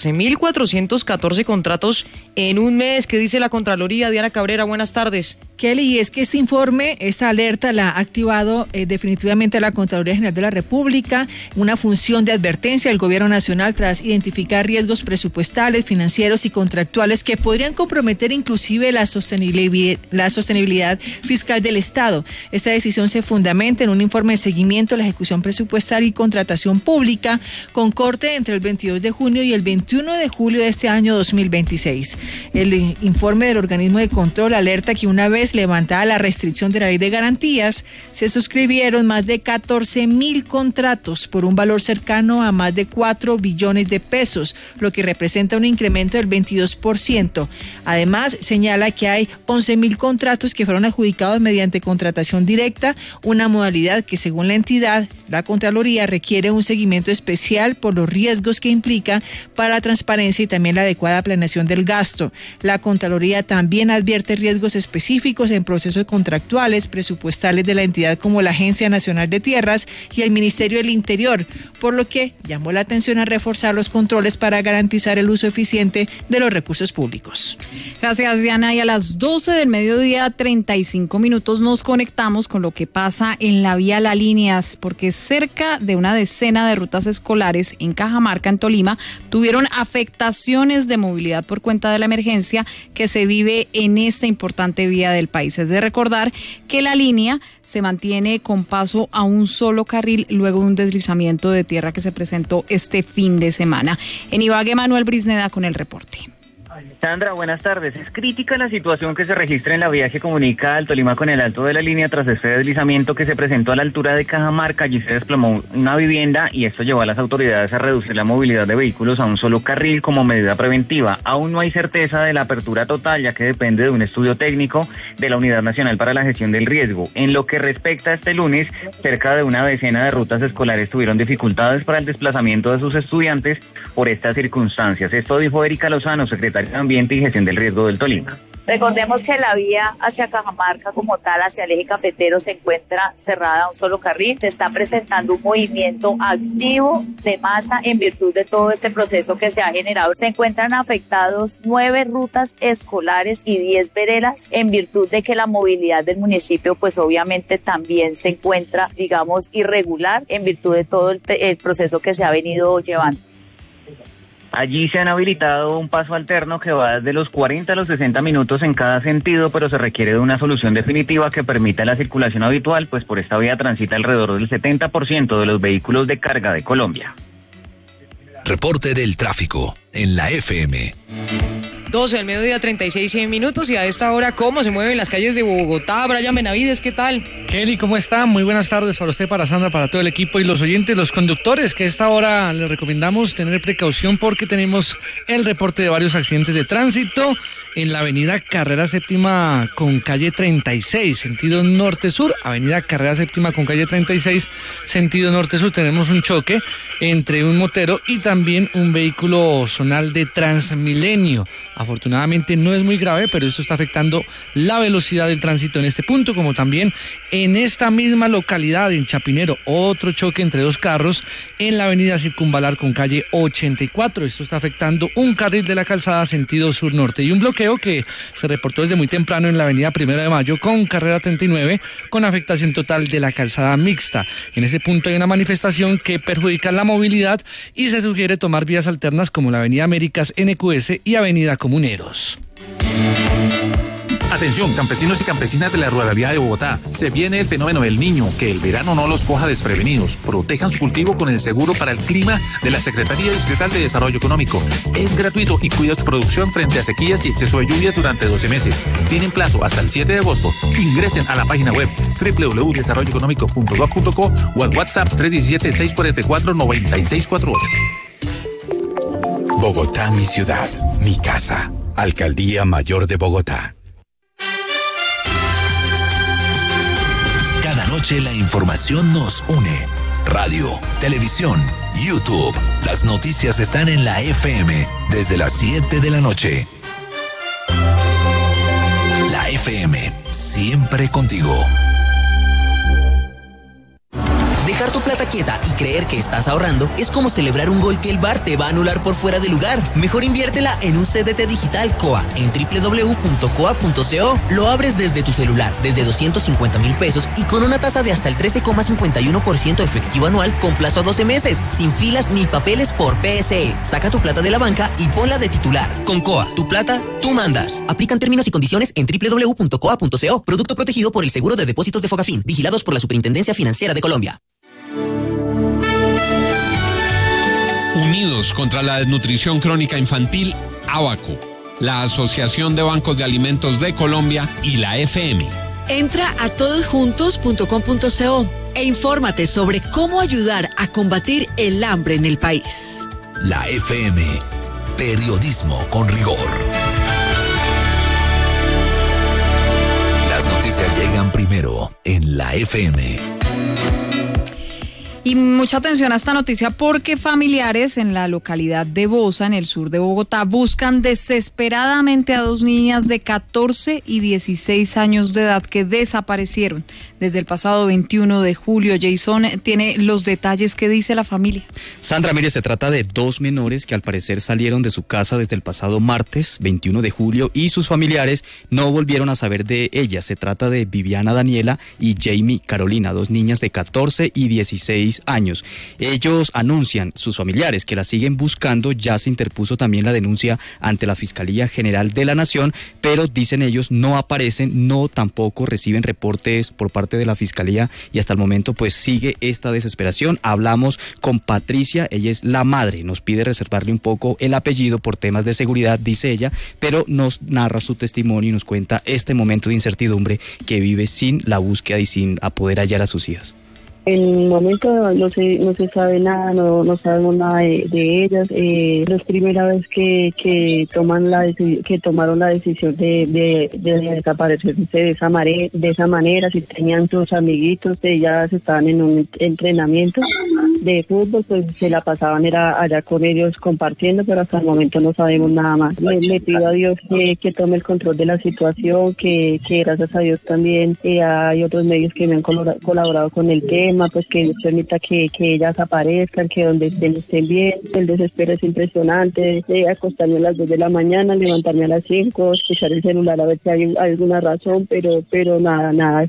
14.414 contratos en un mes. ¿Qué dice la Contraloría? Diana Cabrera, buenas tardes. Kelly, es que este informe, esta alerta la ha activado definitivamente la Contraloría General de la República, una función de advertencia al Gobierno Nacional tras identificar riesgos presupuestales, financieros y contractuales que podrían comprometer inclusive la sostenibilidad fiscal del Estado. Esta decisión se fundamenta en un informe de seguimiento a la ejecución presupuestal y contratación pública con corte entre el 22 de junio y el 21 de julio de este año 2026. El informe del organismo de control alerta que una vez levantada la restricción de la ley de garantías, se suscribieron más de 14.000 contratos por un valor cercano a más de 4 billones de pesos, lo que representa un incremento del 22%. Además, señala que hay 11.000 contratos que fueron adjudicados mediante contratación directa, una modalidad que según la entidad, la Contraloría, requiere un seguimiento especial por los riesgos que implica para la transparencia y también la adecuada planeación del gasto. La Contraloría también advierte riesgos específicos en procesos contractuales, presupuestales de la entidad como la Agencia Nacional de Tierras y el Ministerio del Interior, por lo que llamó la atención a reforzar los controles para garantizar el uso eficiente de los recursos públicos. Gracias, Diana. Y a las 12 del mediodía, 35 minutos, nos conectamos con lo que pasa en la vía La Líneas, porque cerca de una decena de rutas escolares en Cajamarca, en Tolima, tuvieron afectaciones de movilidad por cuenta de la emergencia que se vive en esta importante vía del país. Es de recordar que la línea se mantiene con paso a un solo carril luego de un deslizamiento de tierra que se presentó este fin de semana. En Ibagué, Manuel Brisneda con el reporte. Sandra, buenas tardes. Es crítica la situación que se registra en la vía que comunica al Tolima con el Alto de la Línea tras este deslizamiento que se presentó a la altura de Cajamarca. Allí se desplomó una vivienda y esto llevó a las autoridades a reducir la movilidad de vehículos a un solo carril como medida preventiva. Aún no hay certeza de la apertura total, ya que depende de un estudio técnico de la Unidad Nacional para la Gestión del Riesgo. En lo que respecta a este lunes, cerca de una decena de rutas escolares tuvieron dificultades para el desplazamiento de sus estudiantes por estas circunstancias. Esto dijo Erika Lozano, secretaria de Ambiente y Gestión del Riesgo del Tolima. Recordemos que la vía hacia Cajamarca como tal, hacia el eje cafetero, se encuentra cerrada a un solo carril. Se está presentando un movimiento activo de masa en virtud de todo este proceso que se ha generado. Se encuentran afectados 9 rutas escolares y 10 veredas en virtud de que la movilidad del municipio pues obviamente también se encuentra, digamos, irregular en virtud de todo el proceso que se ha venido llevando. Allí se han habilitado un paso alterno que va desde los 40 a los 60 minutos en cada sentido, pero se requiere de una solución definitiva que permita la circulación habitual, pues por esta vía transita alrededor del 70% de los vehículos de carga de Colombia. Reporte del tráfico en la FM. 12 del mediodía, 36 minutos, y a esta hora, ¿cómo se mueven las calles de Bogotá? Brian Benavides, ¿qué tal? Kelly, ¿cómo está? Muy buenas tardes para usted, para Sandra, para todo el equipo y los oyentes, los conductores, que a esta hora les recomendamos tener precaución porque tenemos el reporte de varios accidentes de tránsito en la avenida Carrera Séptima con calle 36, sentido norte-sur. Avenida Carrera Séptima con calle 36, sentido norte-sur. Tenemos un choque entre un motero y también un vehículo zonal de Transmilenio. Afortunadamente no es muy grave, pero esto está afectando la velocidad del tránsito en este punto, como también en esta misma localidad, en Chapinero, otro choque entre dos carros en la avenida Circunvalar con calle 84. Esto está afectando un carril de la calzada sentido sur-norte y un bloqueo que se reportó desde muy temprano en la avenida 1 de Mayo con carrera 39 con afectación total de la calzada mixta. En ese punto hay una manifestación que perjudica la movilidad y se sugiere tomar vías alternas como la avenida Américas NQS y avenida Comuneros. Atención, campesinos y campesinas de la ruralidad de Bogotá. Se viene el fenómeno del Niño, que el verano no los coja desprevenidos. Protejan su cultivo con el seguro para el clima de la Secretaría Distrital de Desarrollo Económico. Es gratuito y cuida su producción frente a sequías y exceso de lluvia durante 12 meses. Tienen plazo hasta el 7 de agosto. Ingresen a la página web www.desarrolloeconómico.gov.co o al WhatsApp 317-644-9648. Bogotá, mi ciudad, mi casa. Alcaldía Mayor de Bogotá. Cada noche la información nos une. Radio, televisión, YouTube. Las noticias están en la FM desde las 7 de la noche. La FM, siempre contigo. Dejar tu plata quieta y creer que estás ahorrando es como celebrar un gol que el VAR te va a anular por fuera de lugar. Mejor inviértela en un CDT digital COA en www.coa.co. Lo abres desde tu celular, desde 250,000 pesos y con una tasa de hasta el 13,51% efectivo anual con plazo a 12 meses, sin filas ni papeles por PSE. Saca tu plata de la banca y ponla de titular. Con COA, tu plata, tú mandas. Aplican términos y condiciones en www.coa.co. Producto protegido por el Seguro de Depósitos de Fogafín, vigilados por la Superintendencia Financiera de Colombia. Unidos contra la desnutrición crónica infantil, ABACO, la Asociación de Bancos de Alimentos de Colombia y la FM. Entra a todosjuntos.com.co e infórmate sobre cómo ayudar a combatir el hambre en el país. La FM, periodismo con rigor. Las noticias llegan primero en la FM. Y mucha atención a esta noticia porque familiares en la localidad de Bosa, en el sur de Bogotá, buscan desesperadamente a 2 niñas de 14 y 16 años de edad que desaparecieron desde el pasado 21 de julio. Jason tiene los detalles. ¿Qué dice la familia? Sandra, mire, se trata de 2 menores que al parecer salieron de su casa desde el pasado martes 21 de julio y sus familiares no volvieron a saber de ellas. Se trata de Viviana Daniela y Jamie Carolina, 2 niñas de 14 y 16 años. Ellos anuncian, sus familiares, que la siguen buscando. Ya se interpuso también la denuncia ante la Fiscalía General de la Nación, pero dicen ellos no aparecen, no tampoco reciben reportes por parte de la Fiscalía y hasta el momento pues sigue esta desesperación. Hablamos con Patricia, ella es la madre, nos pide reservarle un poco el apellido por temas de seguridad, dice ella, pero nos narra su testimonio y nos cuenta este momento de incertidumbre que vive sin la búsqueda y sin poder hallar a sus hijas. En el momento no se sabe nada, no sabemos nada de ellas. Es primera vez que tomaron la decisión de desaparecerse de esa manera. Si tenían sus amiguitos, ellas estaban en un entrenamiento de fútbol, pues se la pasaban era allá con ellos compartiendo, pero hasta el momento no sabemos nada más. Le pido a Dios que tome el control de la situación, que gracias a Dios también hay otros medios que me han colaborado con el tema, pues que Dios permita que ellas aparezcan, que donde estén bien. El desespero es impresionante, acostarme a las 2 de la mañana, levantarme a las 5, escuchar el celular a ver si hay alguna razón, pero nada.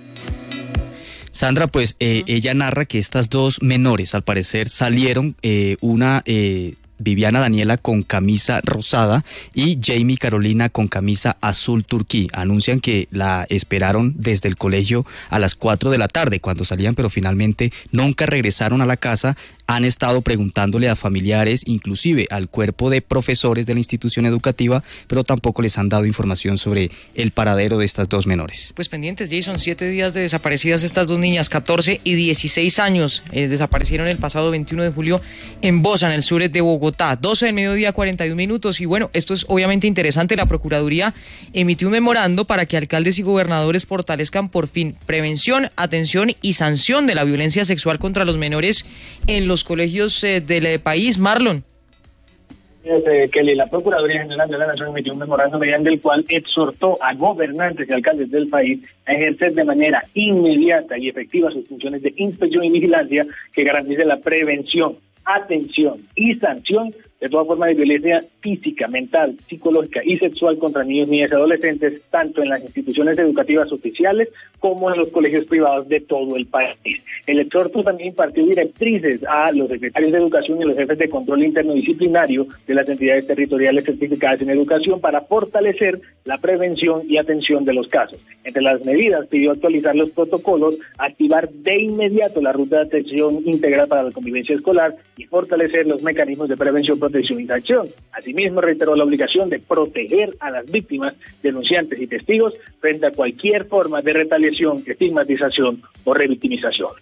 Sandra, pues ella narra que estas dos menores al parecer salieron, una Viviana Daniela con camisa rosada y Jamie Carolina con camisa azul turquí. Anuncian que la esperaron desde el colegio a las 4 de la tarde cuando salían, pero finalmente nunca regresaron a la casa. Han estado preguntándole a familiares, inclusive al cuerpo de profesores de la institución educativa, pero tampoco les han dado información sobre el paradero de estas dos menores. Pues pendientes, Jason, 7 días de desaparecidas estas dos niñas, 14 y 16 años. Desaparecieron el pasado 21 de julio en Bosa, en el sur de Bogotá. 12 del mediodía, 41 minutos. Y bueno, esto es obviamente interesante. La Procuraduría emitió un memorando para que alcaldes y gobernadores fortalezcan por fin prevención, atención y sanción de la violencia sexual contra los menores en los colegios del país. Marlon. Kelly, la Procuraduría General de la Nación emitió un memorando mediante el cual exhortó a gobernantes y alcaldes del país a ejercer de manera inmediata y efectiva sus funciones de inspección y vigilancia que garanticen la prevención, atención y sanción de toda forma de violencia física, mental, psicológica y sexual contra niños, niñas y adolescentes, tanto en las instituciones educativas oficiales como en los colegios privados de todo el país. El exhorto también impartió directrices a los secretarios de educación y los jefes de control interno disciplinario de las entidades territoriales certificadas en educación para fortalecer la prevención y atención de los casos. Entre las medidas, pidió actualizar los protocolos, activar de inmediato la ruta de atención integral para la convivencia escolar y fortalecer los mecanismos de prevención, protección y sanción. Asimismo, reiteró la obligación de proteger a las víctimas, denunciantes y testigos frente a cualquier forma de retaliación, estigmatización o revictimización.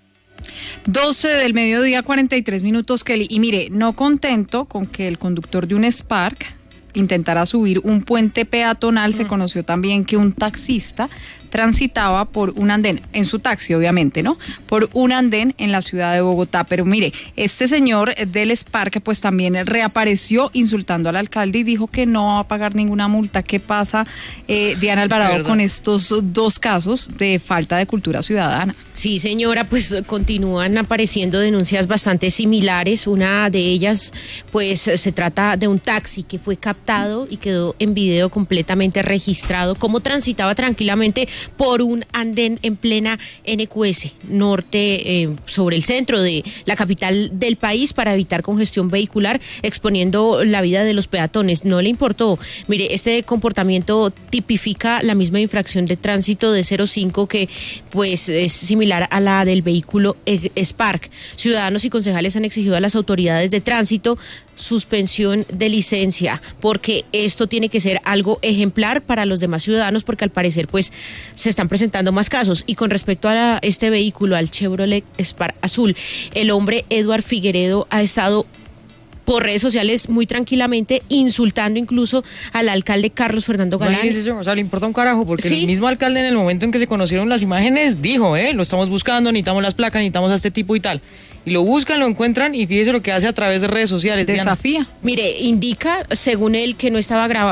12 del mediodía, 43 minutos, Kelly. Y mire, no contento con que el conductor de un Spark intentara subir un puente peatonal, se conoció también que un taxista transitaba por un andén, en su taxi obviamente, ¿no? Por un andén en la ciudad de Bogotá. Pero mire, este señor del Spark pues también reapareció insultando al alcalde y dijo que no va a pagar ninguna multa. ¿Qué pasa, Diana Alvarado, con estos dos casos de falta de cultura ciudadana? Sí, señora, pues continúan apareciendo denuncias bastante similares. Una de ellas, pues se trata de un taxi que fue captado y quedó en video completamente registrado cómo transitaba tranquilamente por un andén en plena NQS norte, sobre el centro de la capital del país, para evitar congestión vehicular, exponiendo la vida de los peatones. No le importó. Mire, este comportamiento tipifica la misma infracción de tránsito de 05 que pues es similar a la del vehículo Spark. Ciudadanos y concejales han exigido a las autoridades de tránsito suspensión de licencia, porque esto tiene que ser algo ejemplar para los demás ciudadanos, porque al parecer pues se están presentando más casos. Y con respecto a este vehículo, al Chevrolet Spark azul, el hombre Eduard Figueredo ha estado por redes sociales muy tranquilamente insultando incluso al alcalde Carlos Fernando Galán. O sea, le importa un carajo, porque ¿Sí? El mismo alcalde, en el momento en que se conocieron las imágenes, dijo, lo estamos buscando, necesitamos las placas, necesitamos a este tipo y tal. Y lo buscan, lo encuentran y fíjese lo que hace a través de redes sociales. Desafía. Diana. Mire, indica, según él, que no estaba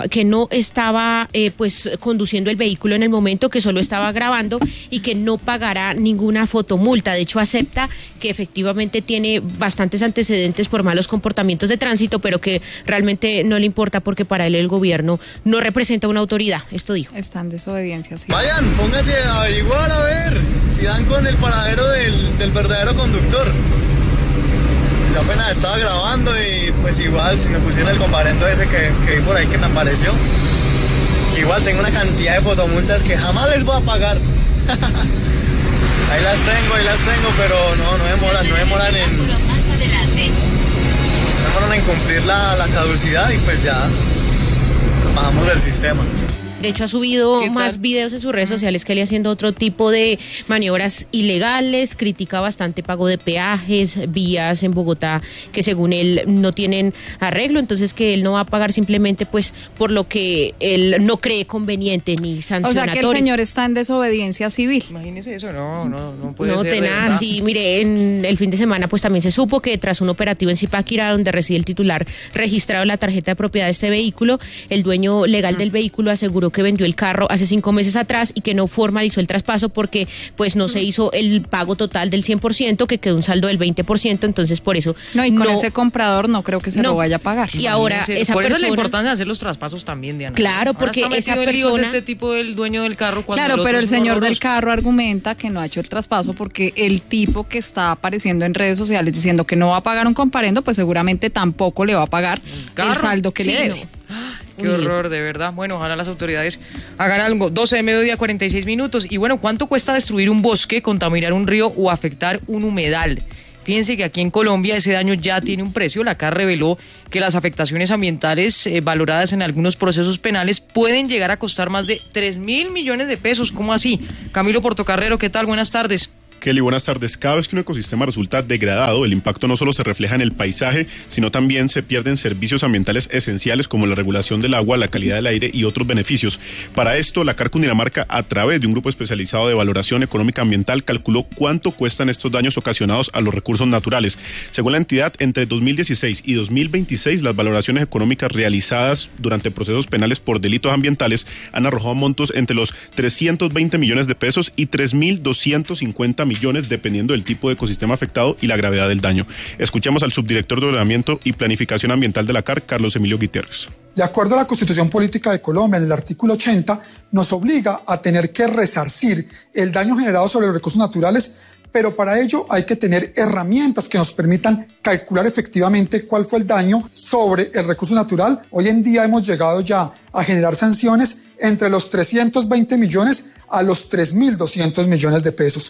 pues conduciendo el vehículo en el momento, que solo estaba grabando y que no pagará ninguna fotomulta. De hecho, acepta que efectivamente tiene bastantes antecedentes por malos comportamientos de tránsito, pero que realmente no le importa porque para él el gobierno no representa una autoridad. Esto dijo. Está en desobediencia, sí. Vayan, pónganse a averiguar a ver si dan con el paradero del verdadero conductor. Yo apenas estaba grabando y pues igual si me pusieron el comparendo ese que vi por ahí que me apareció, igual tengo una cantidad de fotomultas que jamás les voy a pagar. Ahí las tengo, pero no demoran en cumplir la caducidad y pues ya bajamos del sistema. De hecho, ha subido más videos en sus redes sociales que él haciendo otro tipo de maniobras ilegales, critica bastante pago de peajes, vías en Bogotá que según él no tienen arreglo, entonces que él no va a pagar simplemente pues por lo que él no cree conveniente ni sancionatorio. O sea que el señor está en desobediencia civil. Imagínese eso, no puede ser. Tenaz, sí, mire, en el fin de semana pues también se supo que tras un operativo en Zipaquirá, donde reside el titular registrado en la tarjeta de propiedad de este vehículo, el dueño legal del vehículo aseguró que vendió el carro hace 5 meses atrás y que no formalizó el traspaso porque pues no se hizo el pago total del 100%, que quedó un saldo del 20%, entonces por eso con ese comprador no creo que se lo vaya a pagar. Y ahora esa por persona, eso es la importancia de hacer los traspasos también, Diana. Claro, porque ahora está esa persona, este tipo del dueño del carro, cuando claro, pero el señor del carro argumenta que no ha hecho el traspaso porque el tipo que está apareciendo en redes sociales diciendo que no va a pagar un comparendo, pues seguramente tampoco le va a pagar el saldo que le debe. Qué horror, de verdad. Bueno, ojalá las autoridades hagan algo. 12 de mediodía, 46 minutos. Y bueno, ¿cuánto cuesta destruir un bosque, contaminar un río o afectar un humedal? Fíjense que aquí en Colombia ese daño ya tiene un precio. La CAR reveló que las afectaciones ambientales valoradas en algunos procesos penales pueden llegar a costar más de 3.000 millones de pesos. ¿Cómo así? Camilo Portocarrero, ¿qué tal? Buenas tardes. Kelly, buenas tardes. Cada vez que un ecosistema resulta degradado, el impacto no solo se refleja en el paisaje, sino también se pierden servicios ambientales esenciales como la regulación del agua, la calidad del aire y otros beneficios. Para esto, la CAR Cundinamarca, a través de un grupo especializado de valoración económica ambiental, calculó cuánto cuestan estos daños ocasionados a los recursos naturales. Según la entidad, entre 2016 y 2026, las valoraciones económicas realizadas durante procesos penales por delitos ambientales han arrojado montos entre los 320 millones de pesos y 3.250 millones dependiendo del tipo de ecosistema afectado y la gravedad del daño. Escuchemos al subdirector de Ordenamiento y Planificación Ambiental de la CAR, Carlos Emilio Gutiérrez. De acuerdo a la Constitución Política de Colombia, en el artículo 80, nos obliga a tener que resarcir el daño generado sobre los recursos naturales, pero para ello hay que tener herramientas que nos permitan calcular efectivamente cuál fue el daño sobre el recurso natural. Hoy en día hemos llegado ya a generar sanciones entre los 320 millones a los 3.200 millones de pesos.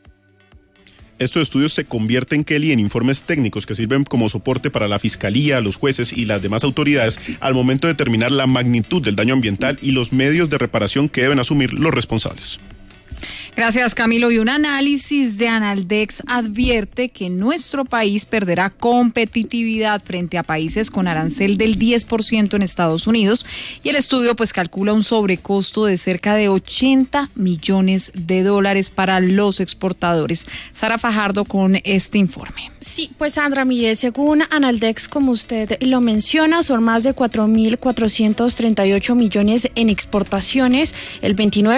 Estos estudios se convierten, Kelly, en informes técnicos que sirven como soporte para la Fiscalía, los jueces y las demás autoridades al momento de determinar la magnitud del daño ambiental y los medios de reparación que deben asumir los responsables. Gracias, Camilo. Y un análisis de Analdex advierte que nuestro país perderá competitividad frente a países con arancel del 10% en Estados Unidos. Y el estudio pues calcula un sobrecosto de cerca de 80 millones de dólares para los exportadores. Sara Fajardo con este informe. Sí, pues Sandra, mire, según Analdex, como usted lo menciona, son más de 4.438 millones en exportaciones. El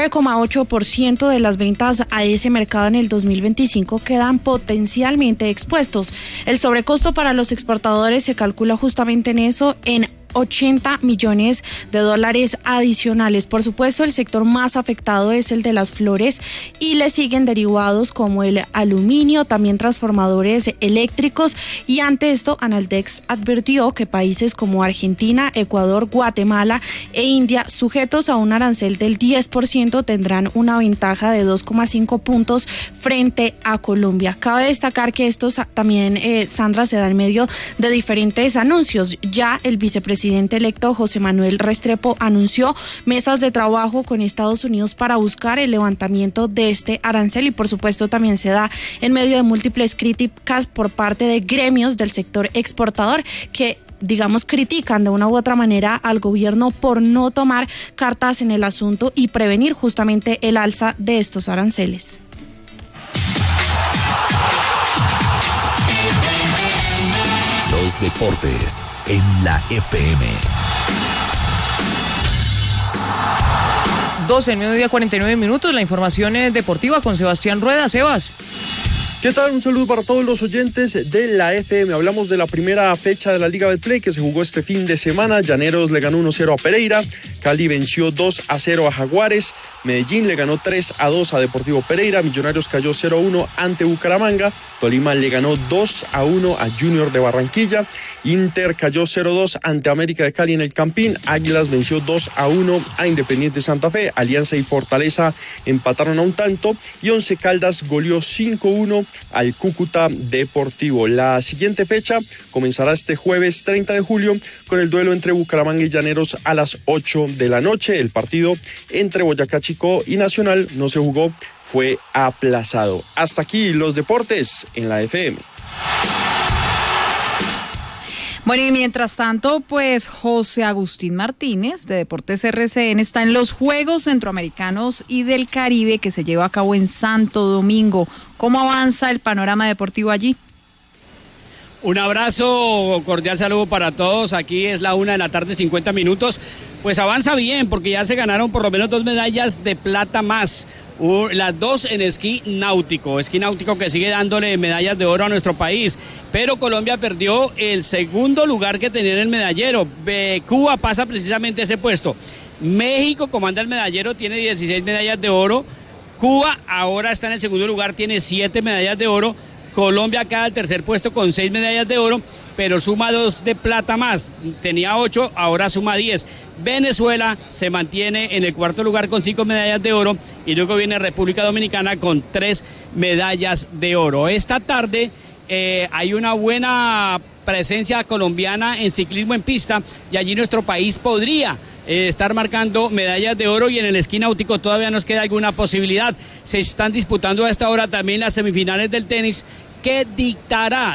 29,8% de las ventas a ese mercado en el 2025 quedan potencialmente expuestos. El sobrecosto para los exportadores se calcula justamente en eso, en 80 millones de dólares adicionales. Por supuesto, el sector más afectado es el de las flores y le siguen derivados como el aluminio, también transformadores eléctricos, y ante esto Analdex advirtió que países como Argentina, Ecuador, Guatemala e India, sujetos a un arancel del 10%, tendrán una ventaja de 2,5 puntos frente a Colombia. Cabe destacar que esto también, Sandra, se da en medio de diferentes anuncios. Ya el vicepresidente electo José Manuel Restrepo anunció mesas de trabajo con Estados Unidos para buscar el levantamiento de este arancel, y por supuesto también se da en medio de múltiples críticas por parte de gremios del sector exportador que critican de una u otra manera al gobierno por no tomar cartas en el asunto y prevenir justamente el alza de estos aranceles. Los deportes en la FM. 12 del mediodía, 49 minutos. La información deportiva con Sebastián Rueda. Sebas. ¿Qué tal? Un saludo para todos los oyentes de la FM. Hablamos de la primera fecha de la Liga Betplay que se jugó este fin de semana. Llaneros le ganó 1-0 a Pereira, Cali venció 2-0 a Jaguares, Medellín le ganó 3-2 a Deportivo Pereira, Millonarios cayó 0-1 ante Bucaramanga, Tolima le ganó 2-1 a Junior de Barranquilla, Inter cayó 0-2 ante América de Cali en el Campín, Águilas venció 2-1 a Independiente Santa Fe, Alianza y Fortaleza empataron a un tanto y Once Caldas goleó 5-1 al Cúcuta Deportivo. La siguiente fecha comenzará este jueves 30 de julio con el duelo entre Bucaramanga y Llaneros a las 8 de la noche. El partido entre Boyacá Chico y Nacional no se jugó, fue aplazado. Hasta aquí los deportes en la FM. Bueno, y mientras tanto, pues José Agustín Martínez, de Deportes RCN, está en los Juegos Centroamericanos y del Caribe que se lleva a cabo en Santo Domingo. ¿Cómo avanza el panorama deportivo allí? Un abrazo, cordial saludo para todos. Aquí es la 1:50 p.m. Pues avanza bien porque ya se ganaron por lo menos 2 medallas de plata más. Las 2 en esquí náutico que sigue dándole medallas de oro a nuestro país, pero Colombia perdió el segundo lugar que tenía en el medallero. Cuba pasa precisamente ese puesto. México comanda el medallero, tiene 16 medallas de oro. Cuba ahora está en el segundo lugar, tiene 7 medallas de oro. Colombia queda al tercer puesto con 6 medallas de oro, pero suma 2 de plata más. Tenía 8, ahora suma 10. Venezuela se mantiene en el cuarto lugar con 5 medallas de oro y luego viene República Dominicana con 3 medallas de oro. Esta tarde hay una buena presencia colombiana en ciclismo en pista y allí nuestro país podría estar marcando medallas de oro, y en el esquí náutico todavía nos queda alguna posibilidad. Se están disputando a esta hora también las semifinales del tenis, que dictará